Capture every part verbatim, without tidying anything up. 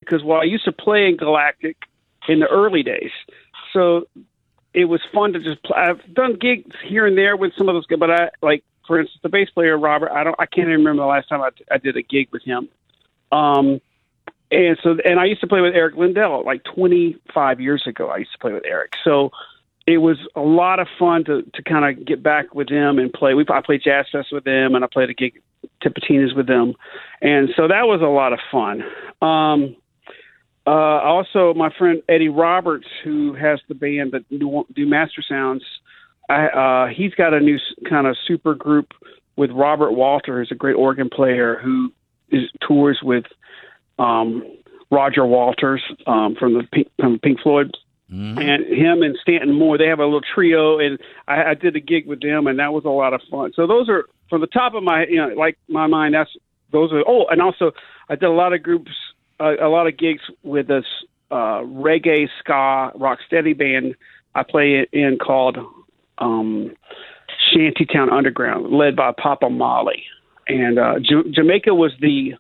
because, well, I used to play in Galactic in the early days. So it was fun to just play. I've done gigs here and there with some of those guys, but I, like, for instance, the bass player, Robert, I don't, I can't even remember the last time I, I did a gig with him. Um, and so, and I used to play with Eric Lindell like twenty-five years ago. I used to play with Eric. So it was a lot of fun to, to kind of get back with him and play. We I played Jazz Fest with them, and I played a gig Tipitina's with them. And so that was a lot of fun. Um, uh, also, my friend Eddie Roberts, who has the band that do, do Master Sounds, I, uh, he's got a new kind of super group with Robert Walter, who's a great organ player who is, tours with um, Roger Walters um, from the Pink, from Pink Floyd. Mm-hmm. And him and Stanton Moore, they have a little trio, and I, I did a gig with them, and that was a lot of fun. So those are, from the top of my, you know, like my mind, that's those are. Oh, and also I did a lot of groups, uh, a lot of gigs with this uh, reggae ska rocksteady band I play in called um, Shantytown Underground, led by Papa Molly, and uh, J- Jamaica was the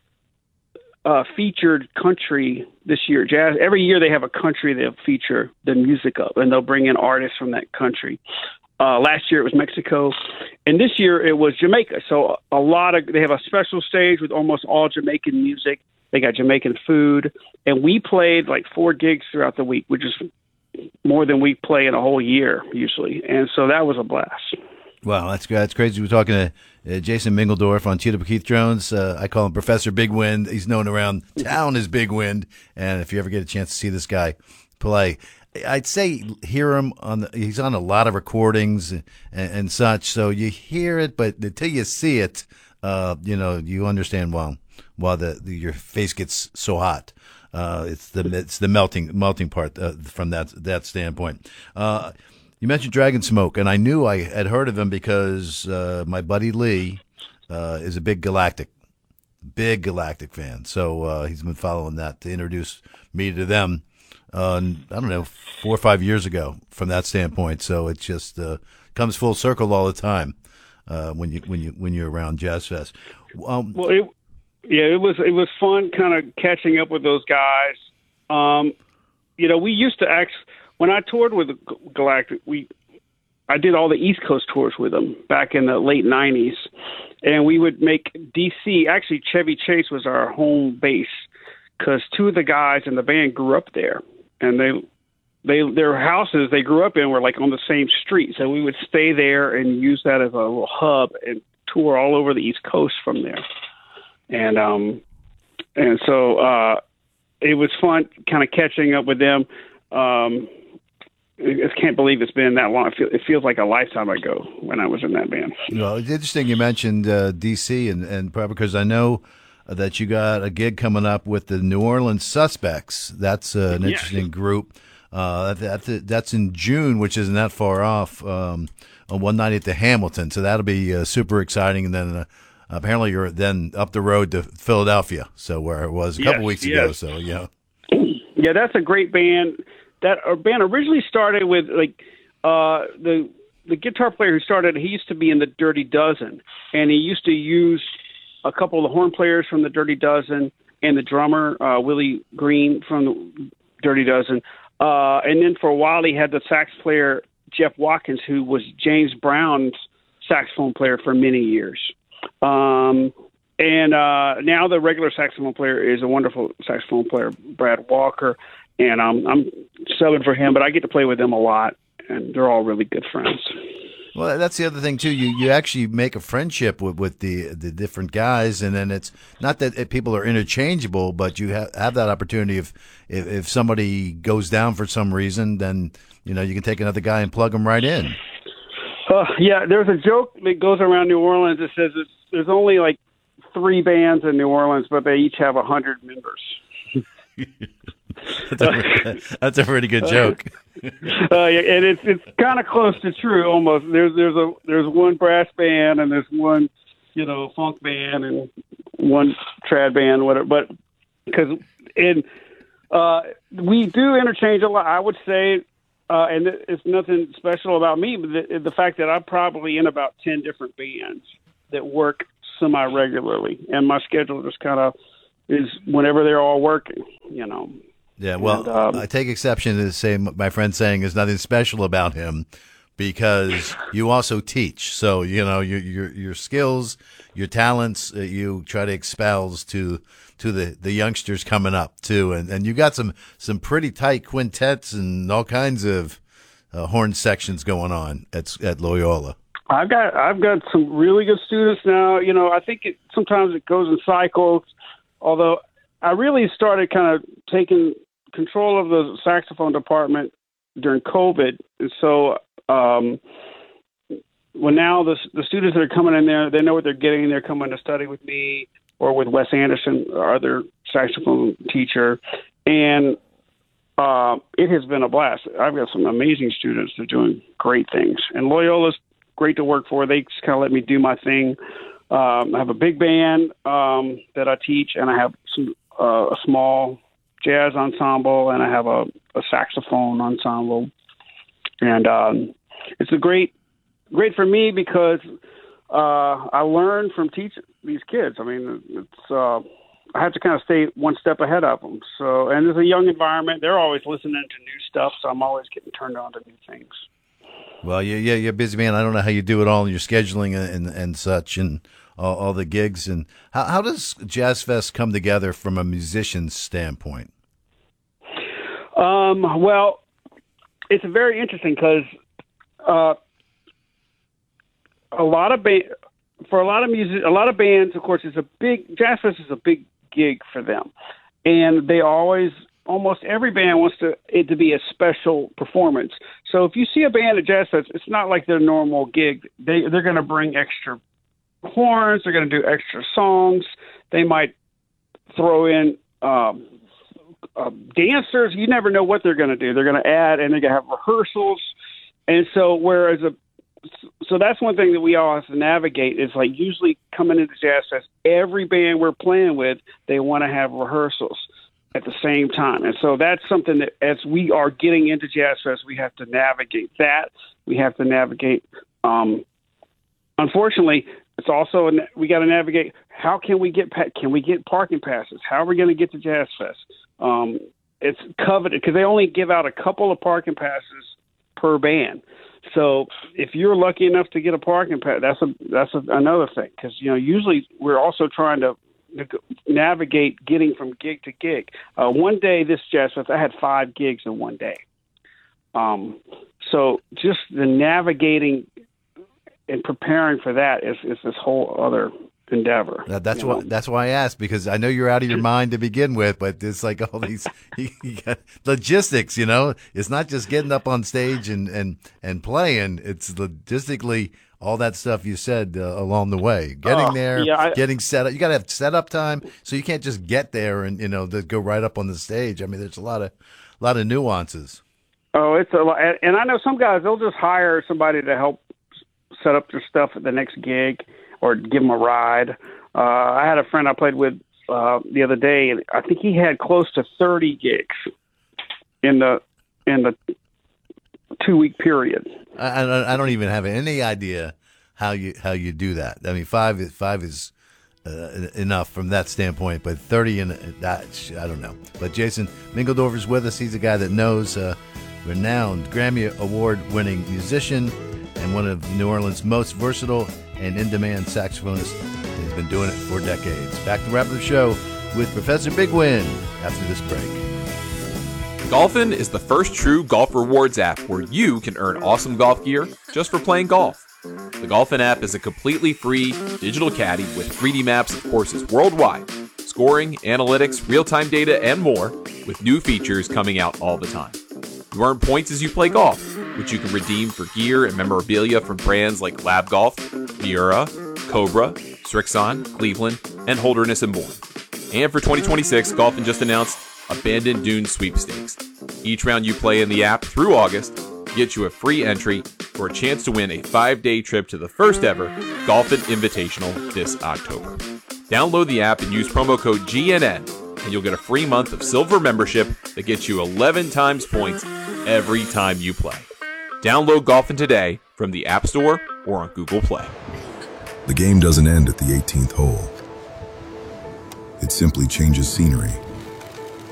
uh, featured country this year. Jazz every year they have a country they'll feature the music of, and they'll bring in artists from that country. Uh, last year it was Mexico, and this year it was Jamaica. So a lot of they have a special stage with almost all Jamaican music. They got Jamaican food, and we played like four gigs throughout the week, which is more than we play in a whole year usually. And so that was a blast. Wow, that's that's crazy. We're talking to uh, Jason Mingledorff on Cheetah Keith Jones. Uh, I call him Professor Big Wind. He's known around town as Big Wind. And if you ever get a chance to see this guy play, I'd say hear him on. The, he's on a lot of recordings and, and such. So you hear it, but until you see it, uh, you know, you understand why why the, the your face gets so hot. Uh, it's the it's the melting melting part uh, from that that standpoint. Uh, You mentioned Dragon Smoke, and I knew I had heard of him because uh, my buddy Lee uh, is a big Galactic, big Galactic fan. So uh, he's been following that to introduce me to them. Uh, I don't know, four or five years ago from that standpoint. So it just uh, comes full circle all the time uh, when you when you when you're around Jazz Fest. Um, well, it, yeah, it was it was fun, kind of catching up with those guys. Um, you know, we used to act. When I toured with Galactic, we I did all the East Coast tours with them back in the late nineties, and we would make D C. Actually, Chevy Chase was our home base because two of the guys in the band grew up there, and they they their houses they grew up in were like on the same street, so we would stay there and use that as a little hub and tour all over the East Coast from there, and um and so uh, it was fun, kind of catching up with them. Um, I just can't believe it's been that long. It, feel, it feels like a lifetime ago when I was in that band. Well, it's interesting you mentioned uh, D C, and, and probably because I know that you got a gig coming up with the New Orleans Suspects. That's uh, an interesting yes. group. Uh, that, that's in June, which isn't that far off, um, on one night at the Hamilton. So that'll be uh, super exciting. And then uh, apparently you're then up the road to Philadelphia, so where it was a couple yes, weeks yes. ago. So, yeah. Yeah, that's a great band. That our band originally started with like uh, the the guitar player who started. He used to be in the Dirty Dozen, and he used to use a couple of the horn players from the Dirty Dozen and the drummer uh, Willie Green from the Dirty Dozen. Uh, and then for a while, he had the sax player Jeff Watkins, who was James Brown's saxophone player for many years. Um, and uh, now the regular saxophone player is a wonderful saxophone player, Brad Walker. And um, I'm subbing for him, but I get to play with them a lot, and they're all really good friends. Well, that's the other thing too. You you actually make a friendship with, with the the different guys, and then it's not that people are interchangeable, but you have, have that opportunity. If, if if somebody goes down for some reason, then you know you can take another guy and plug them right in. Uh, yeah, there's a joke that goes around New Orleans that says it's, there's only like three bands in New Orleans, but they each have a hundred members. That's a, that's a pretty good joke. uh, yeah, and it's it's kind of close to true almost. There's there's a there's one brass band and there's one you know funk band and one trad band, whatever. But because in uh, we do interchange a lot, I would say, uh, and it's nothing special about me, but the, the fact that I'm probably in about ten different bands that work semi regularly, and my schedule just kind of is whenever they're all working, you know. Yeah, well, and, um, I take exception to the same. My friend saying there's nothing special about him because you also teach. So you know your your your skills, your talents, uh, you try to espouse to to the, the youngsters coming up too, and and you got some some pretty tight quintets and all kinds of uh, horn sections going on at at Loyola. I've got I've got some really good students now. You know, I think it sometimes it goes in cycles. Although I really started kind of taking control of the saxophone department during COVID, and so um, well now the the students that are coming in there, they know what they're getting. They're coming to study with me or with Wes Anderson, our other saxophone teacher, and uh, it has been a blast. I've got some amazing students that are doing great things, and Loyola's great to work for. They just kind of let me do my thing. Um, I have a big band um, that I teach, and I have some uh, a small jazz ensemble, and I have a, a saxophone ensemble. And um, it's a great, great for me because uh, I learn from teaching these kids. I mean, it's uh, I have to kind of stay one step ahead of them. So, and it's a young environment. They're always listening to new stuff, so I'm always getting turned on to new things. Well, yeah, yeah, you're a busy man. I don't know how you do it all in your scheduling and and such, and all, all the gigs. And how, how does Jazz Fest come together from a musician's standpoint? Um, well, it's very interesting because uh, a lot of ba- for a lot of music, a lot of bands, of course, it's a big Jazz Fest is a big gig for them, and they always. Almost every band wants to, it to be a special performance. So if you see a band at Jazz Fest, it's not like their normal gig. They, they're going to bring extra horns. They're going to do extra songs. They might throw in um, uh, dancers. You never know what they're going to do. They're going to add, and they're going to have rehearsals. And so whereas a, so that's one thing that we all have to navigate is like usually coming into Jazz Fest, every band we're playing with, they want to have rehearsals at the same time. And so that's something that as we are getting into Jazz Fest, we have to navigate that. We have to navigate, um, unfortunately, it's also, we got to navigate, how can we get, can we get parking passes? How are we going to get to Jazz Fest? Um, it's coveted because they only give out a couple of parking passes per band. So if you're lucky enough to get a parking pass, that's a, that's a, another thing. Cause you know, usually we're also trying to navigate getting from gig to gig. Uh, one day this Jazz Fest, I had five gigs in one day. Um, so just the navigating and preparing for that is, is this whole other endeavor. That, that's why. Know? That's why I asked, because I know you're out of your mind to begin with, but it's like all these you, you got logistics. You know, it's not just getting up on stage and and and playing. It's logistically. All that stuff you said uh, along the way, getting uh, there, yeah, I, getting set up. You got to have setup time, so you can't just get there and you know to go right up on the stage. I mean, there's a lot of, a lot of nuances. Oh, it's a lot, and I know some guys they'll just hire somebody to help set up their stuff at the next gig or give them a ride. Uh, I had a friend I played with uh, the other day, and I think he had close to thirty gigs in the in the two week period. I, I don't even have any idea how you how you do that. I mean, five is five is uh, enough from that standpoint, but thirty and that I don't know. But Jason Mingledorff is with us. He's a guy that knows, uh, renowned Grammy Award winning musician and one of New Orleans' most versatile and in demand saxophonists. He's been doing it for decades. Back to wrap up the show with Professor Big Win after this break. Golfin is the first true golf rewards app where you can earn awesome golf gear just for playing golf. The Golfin app is a completely free digital caddy with three D maps of courses worldwide, scoring, analytics, real-time data, and more, with new features coming out all the time. You earn points as you play golf, which you can redeem for gear and memorabilia from brands like Lab Golf, Miura, Cobra, Strixon, Cleveland, and Holderness and Bourne. And for twenty twenty-six, Golfin just announced Abandoned Dunes Sweepstakes. Each round you play in the app through August gets you a free entry for a chance to win a five-day trip to the first ever Golfin Invitational this October. Download the app and use promo code G N N, and you'll get a free month of silver membership that gets you eleven times points every time you play. Download Golfin today from the App Store or on Google Play. The game doesn't end at the eighteenth hole. It simply changes scenery.